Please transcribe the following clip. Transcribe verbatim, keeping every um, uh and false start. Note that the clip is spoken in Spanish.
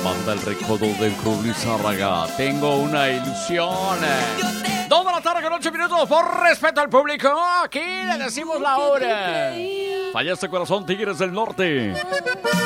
Manda el recodo de Cruz Lizárraga. Tengo una ilusión. Dos de la tarde con ocho minutos. Por respeto al público, aquí le decimos la hora. Falla este corazón, Tigres del Norte.